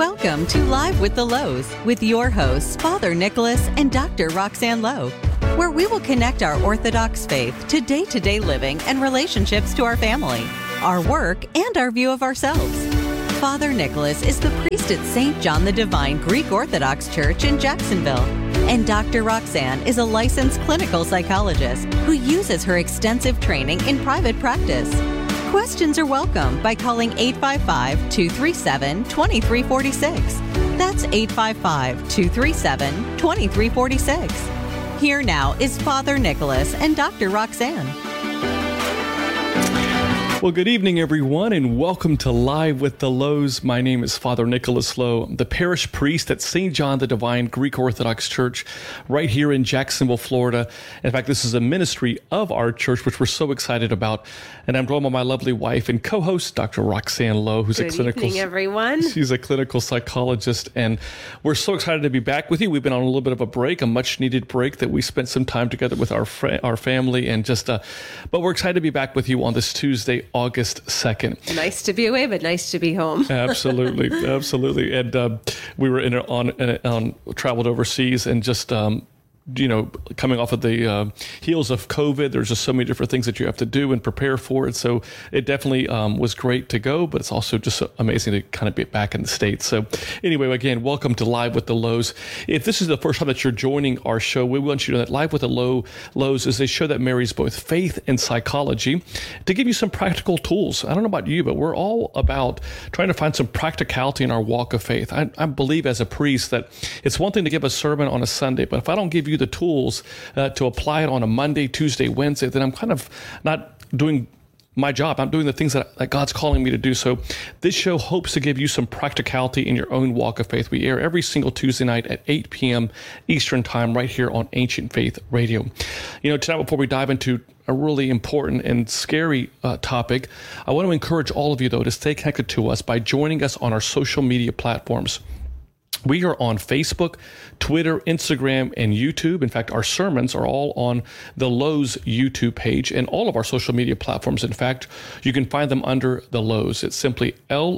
Welcome to Live with the Lows with your hosts, Father Nicholas and Dr. Roxanne Lowe, where we will connect our Orthodox faith to day-to-day living and relationships to our family, our work, and our view of ourselves. Father Nicholas is the priest at St. John the Divine Greek Orthodox Church in Jacksonville, and Dr. Roxanne is a licensed clinical psychologist who uses her extensive training in private practice. Questions are welcome by calling 855-237-2346. That's 855-237-2346. Here now is Father Nicholas and Dr. Roxanne. Well, good evening, everyone, and welcome to Live with the Lows. My name is Father Nicholas Lowe. I'm the parish priest at St. John the Divine Greek Orthodox Church right here in Jacksonville, Florida. In fact, this is a ministry of our church, which we're so excited about. And I'm joined by my lovely wife and co-host, Dr. Roxanne Lowe, who's Good evening, everyone. She's a clinical psychologist, and we're so excited to be back with you. We've been on a little bit of a break, a much-needed break that we spent some time together with our family, and but we're excited to be back with you on this Tuesday, August 2nd. Nice to be away, but nice to be home. Absolutely, absolutely. And we were traveled overseas and just coming off of the heels of COVID, there's just so many different things that you have to do and prepare for it. So it definitely was great to go, but it's also just amazing to kind of be back in the States. So anyway, again, welcome to Live with the Lows. If this is the first time that you're joining our show, we want you to know that Live with the Lows is a show that marries both faith and psychology to give you some practical tools. I don't know about you, but we're all about trying to find some practicality in our walk of faith. I believe as a priest that it's one thing to give a sermon on a Sunday, but if I don't give you the tools to apply it on a Monday, Tuesday, Wednesday, then I'm kind of not doing my job. I'm doing the things that God's calling me to do. So this show hopes to give you some practicality in your own walk of faith. We air every single Tuesday night at 8 p.m. Eastern Time right here on Ancient Faith Radio. Tonight, before we dive into a really important and scary topic, I want to encourage all of you, though, to stay connected to us by joining us on our social media platforms. We are on Facebook, Twitter, Instagram, and YouTube. In fact, our sermons are all on the Lows YouTube page and all of our social media platforms. In fact, you can find them under the Lows. It's simply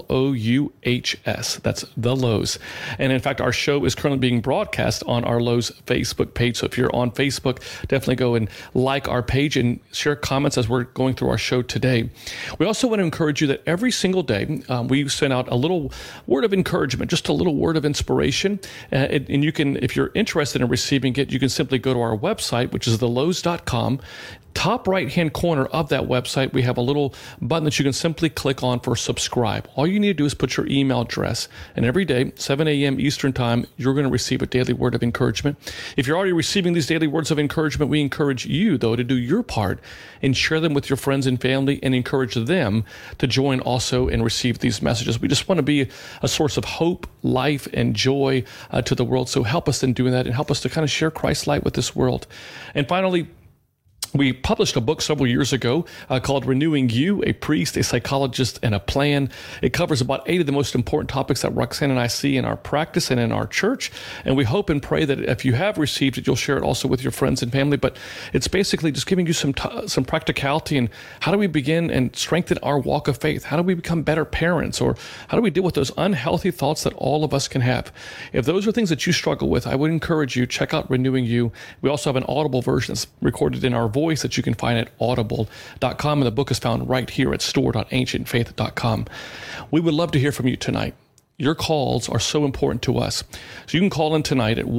Louhs. That's the Lows. And in fact, our show is currently being broadcast on our Lows Facebook page. So if you're on Facebook, definitely go and like our page and share comments as we're going through our show today. We also want to encourage you that every single day, we send out a little word of encouragement, just a little word of inspiration. And you can, if you're interested in receiving it, you can simply go to our website, which is thelows.com. Top right-hand corner of that website, we have a little button that you can simply click on for subscribe. All you need to do is put your email address, and every day, 7 a.m. Eastern Time, you're going to receive a daily word of encouragement. If you're already receiving these daily words of encouragement, we encourage you, though, to do your part and share them with your friends and family and encourage them to join also and receive these messages. We just want to be a source of hope, life, and joy to the world. So help us in doing that and help us to kind of share Christ's light with this world. And finally, we published a book several years ago called Renewing You, a Priest, a Psychologist, and a Plan. It covers about 8 of the most important topics that Roxanne and I see in our practice and in our church. And we hope and pray that if you have received it, you'll share it also with your friends and family. But it's basically just giving you some practicality and how do we begin and strengthen our walk of faith? How do we become better parents? Or how do we deal with those unhealthy thoughts that all of us can have? If those are things that you struggle with, I would encourage you, check out Renewing You. We also have an Audible version that's recorded in our voice that you can find at audible.com, and the book is found right here at store.ancientfaith.com. We would love to hear from you tonight. Your calls are so important to us. So you can call in tonight at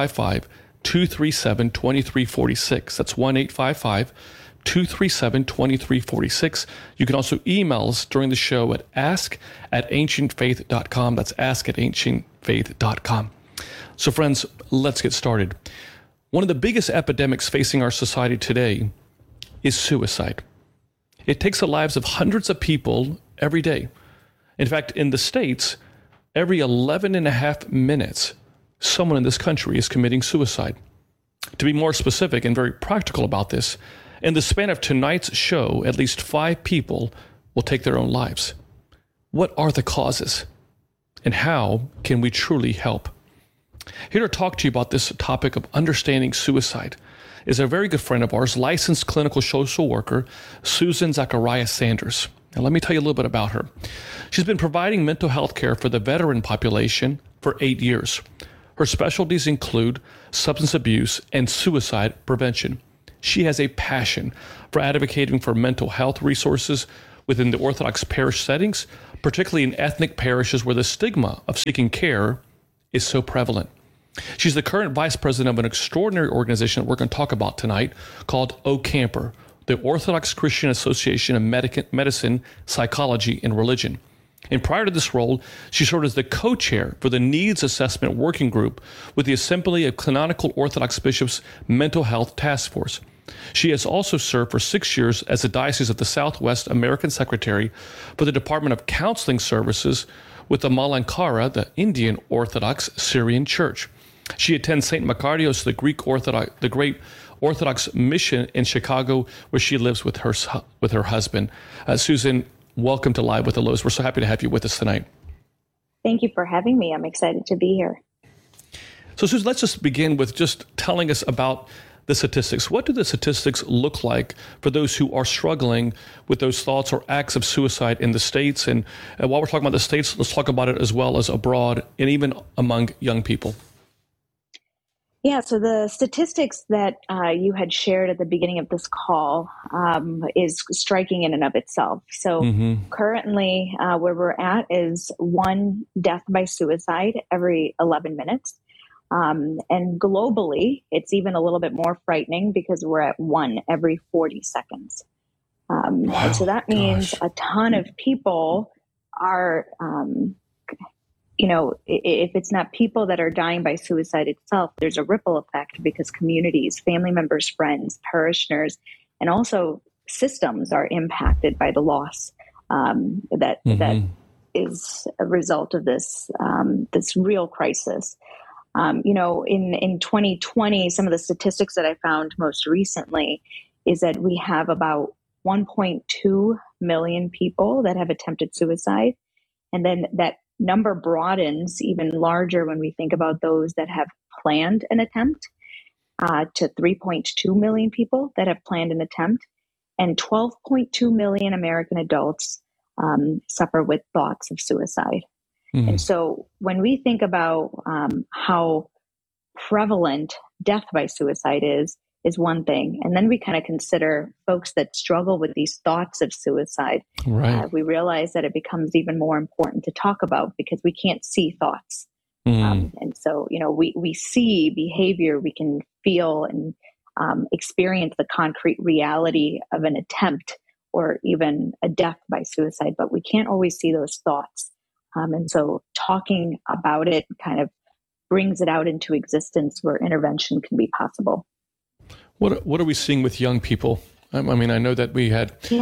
1-855-237-2346. That's 1-855-237-2346. You can also email us during the show at ask@ancientfaith.com. That's ask@ancientfaith.com. So friends, let's get started. One of the biggest epidemics facing our society today is suicide. It takes the lives of hundreds of people every day. In fact, in the States, every 11 and a half minutes, someone in this country is committing suicide. To be more specific and very practical about this, in the span of tonight's show, at least 5 people will take their own lives. What are the causes? And how can we truly help? Here to talk to you about this topic of understanding suicide is a very good friend of ours, licensed clinical social worker, Susan Zacharias Sanders. Now, let me tell you a little bit about her. She's been providing mental health care for the veteran population for 8 years. Her specialties include substance abuse and suicide prevention. She has a passion for advocating for mental health resources within the Orthodox parish settings, particularly in ethnic parishes where the stigma of seeking care is so prevalent. She's the current vice president of an extraordinary organization that we're going to talk about tonight called OCAMPR, the Orthodox Christian Association of Medicine, Psychology, and Religion. And prior to this role, she served as the co-chair for the Needs Assessment Working Group with the Assembly of Canonical Orthodox Bishops Mental Health Task Force. She has also served for 6 years as the Diocese of the Southwest American Secretary for the Department of Counseling Services with the Malankara, the Indian Orthodox Syrian Church. She attends St. Makarios, the great Orthodox mission in Chicago, where she lives with her husband. Susan, welcome to Live with the Lows. We're so happy to have you with us tonight. Thank you for having me. I'm excited to be here. So, Susan, let's just begin with just telling us about the statistics. What do the statistics look like for those who are struggling with those thoughts or acts of suicide in the States? And while we're talking about the States, let's talk about it as well as abroad and even among young people. Yeah, so the statistics that you had shared at the beginning of this call is striking in and of itself. So currently where we're at is 1 death by suicide every 11 minutes. And globally, it's even a little bit more frightening because we're at 1 every 40 seconds. And so that means a ton of people are, if it's not people that are dying by suicide itself, there's a ripple effect because communities, family members, friends, parishioners, and also systems are impacted by the loss that is a result of this real crisis. In 2020, some of the statistics that I found most recently is that we have about 1.2 million people that have attempted suicide. And then that number broadens even larger when we think about those that have planned an attempt to 3.2 million people that have planned an attempt. And 12.2 million American adults suffer with thoughts of suicide. And so when we think about how prevalent death by suicide is one thing. And then we kind of consider folks that struggle with these thoughts of suicide. Right. We realize that it becomes even more important to talk about because we can't see thoughts. And so, we see behavior, we can feel and experience the concrete reality of an attempt or even a death by suicide, but we can't always see those thoughts. And so talking about it kind of brings it out into existence where intervention can be possible. What are we seeing with young people? I mean, I know that we've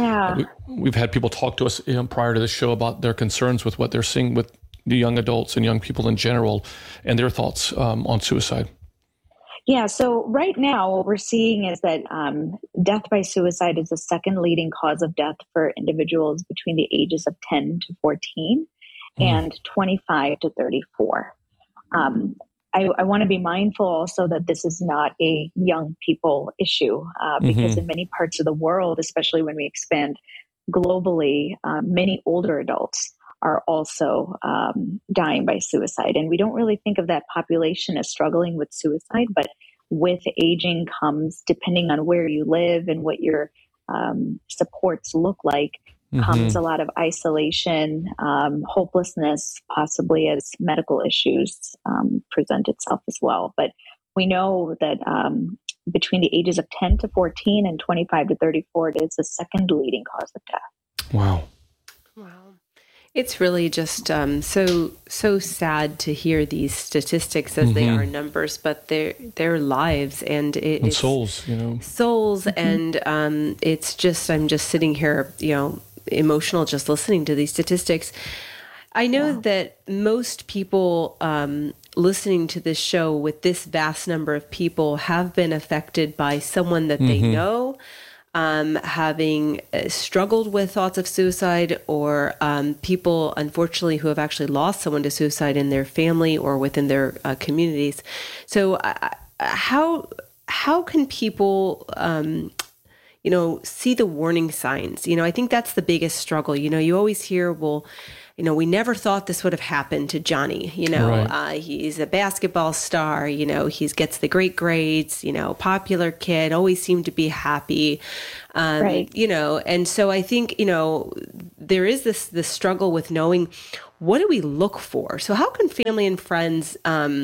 had people talk to us prior to the show about their concerns with what they're seeing with the young adults and young people in general and their thoughts on suicide. Yeah, so right now what we're seeing is that death by suicide is the second leading cause of death for individuals between the ages of 10 to 14 and 25 to 34. I want to be mindful also that this is not a young people issue because in many parts of the world, especially when we expand globally, many older adults are also dying by suicide. And we don't really think of that population as struggling with suicide, but with aging comes, depending on where you live and what your supports look like, comes a lot of isolation, hopelessness, possibly as medical issues present itself as well. But we know that between the ages of 10 to 14 and 25 to 34, it is the second leading cause of death. Wow. It's really just so sad to hear these statistics as they are numbers, but they're lives and it's souls, souls, and it's just I'm just sitting here, emotional just listening to these statistics. I know that most people listening to this show with this vast number of people have been affected by someone that they know, having struggled with thoughts of suicide, or people, unfortunately, who have actually lost someone to suicide in their family or within their communities. So how can people, see the warning signs. I think that's the biggest struggle. You always hear, well, we never thought this would have happened to Johnny. Right. He's a basketball star. He gets the great grades. Popular kid, always seemed to be happy. Right. And so I think there is this struggle with knowing, what do we look for? So how can family and friends,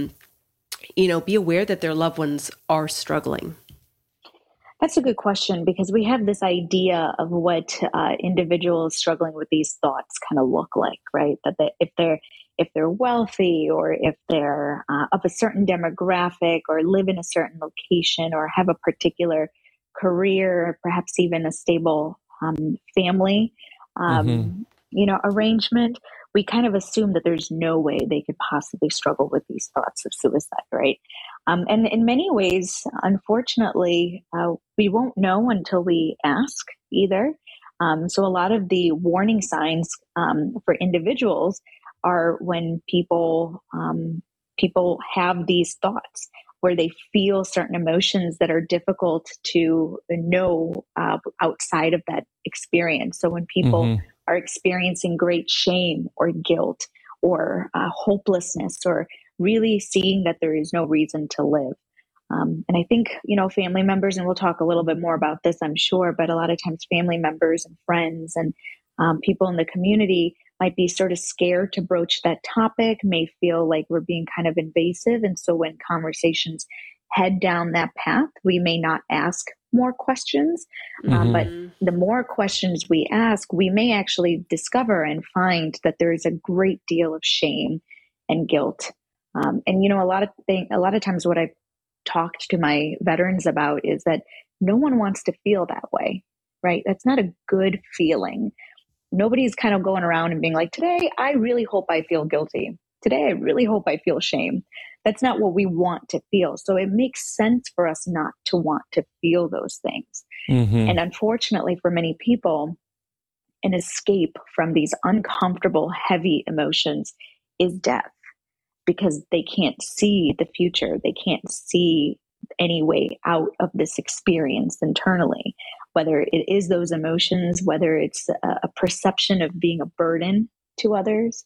be aware that their loved ones are struggling? That's a good question, because we have this idea of what individuals struggling with these thoughts kind of look like, right? That if they're wealthy, or if they're of a certain demographic, or live in a certain location, or have a particular career, or perhaps even a stable family, arrangement, we kind of assume that there's no way they could possibly struggle with these thoughts of suicide, right? And in many ways, unfortunately, we won't know until we ask either. So a lot of the warning signs for individuals are when people have these thoughts, where they feel certain emotions that are difficult to know outside of that experience. So when people are experiencing great shame or guilt, or hopelessness, or really seeing that there is no reason to live. And I think, family members, and we'll talk a little bit more about this, I'm sure, but a lot of times family members and friends and people in the community might be sort of scared to broach that topic, may feel like we're being kind of invasive. And so when conversations head down that path, we may not ask more questions. But the more questions we ask, we may actually discover and find that there is a great deal of shame and guilt. And a lot of times what I've talked to my veterans about is that no one wants to feel that way, right? That's not a good feeling. Nobody's kind of going around and being like, today, I really hope I feel guilty. Today, I really hope I feel shame. That's not what we want to feel. So it makes sense for us not to want to feel those things. And unfortunately, for many people, an escape from these uncomfortable, heavy emotions is death, because they can't see the future. They can't see any way out of this experience internally, whether it is those emotions, whether it's a perception of being a burden to others.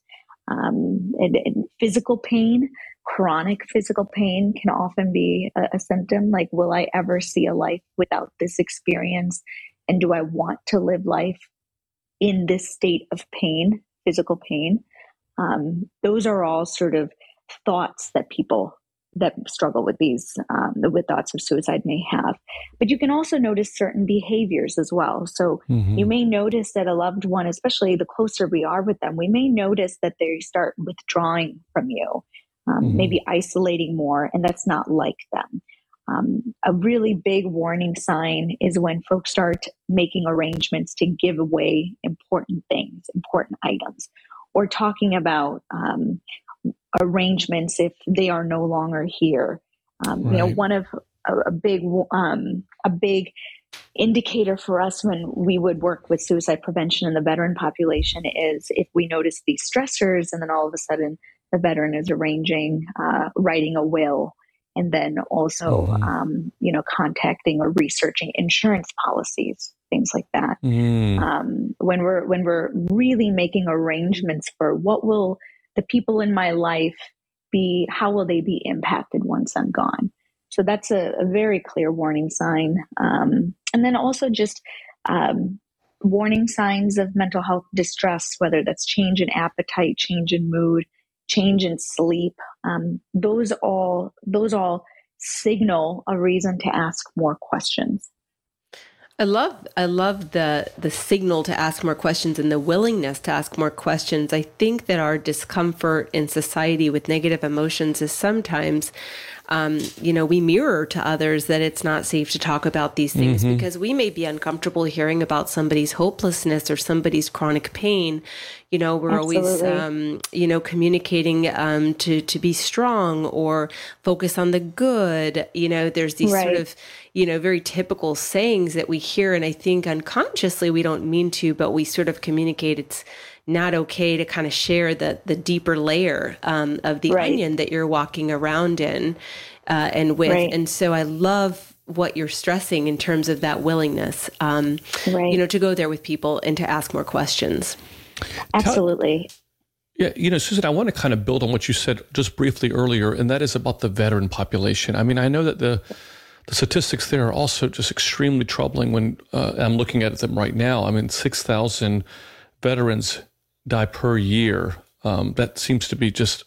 And physical pain, chronic physical pain can often be a symptom. Like, will I ever see a life without this experience? And do I want to live life in this state of pain, physical pain? Those are all sort of thoughts that people that struggle with these, with thoughts of suicide may have. But you can also notice certain behaviors as well. So you may notice that a loved one, especially the closer we are with them, we may notice that they start withdrawing from you, maybe isolating more, and that's not like them. A really big warning sign is when folks start making arrangements to give away important things, important items, or talking about arrangements if they are no longer here. One of a big indicator for us when we would work with suicide prevention in the veteran population is if we notice these stressors, and then all of a sudden the veteran is arranging, writing a will, and then also, contacting or researching insurance policies, things like that. When we're really making arrangements for what will the people in my life be, how will they be impacted once I'm gone? So that's a very clear warning sign. And then also just warning signs of mental health distress, whether that's change in appetite, change in mood, change in sleep. Those all signal a reason to ask more questions. I love the signal to ask more questions and the willingness to ask more questions. I think that our discomfort in society with negative emotions is sometimes, we mirror to others that it's not safe to talk about these things because we may be uncomfortable hearing about somebody's hopelessness or somebody's chronic pain. We're Absolutely. always, communicating to be strong or focus on the good. There's these Right. sort of, very typical sayings that we hear. And I think unconsciously we don't mean to, but we sort of communicate it's not okay to kind of share the deeper layer of the Right. onion that you're walking around in and with. Right. And so I love what you're stressing in terms of that willingness, Right. to go there with people and to ask more questions. Absolutely. Yeah, Susan, I want to kind of build on what you said just briefly earlier, and that is about the veteran population. I mean, I know that the statistics there are also just extremely troubling when I'm looking at them right now. I mean, 6,000 veterans die per year. That seems to be just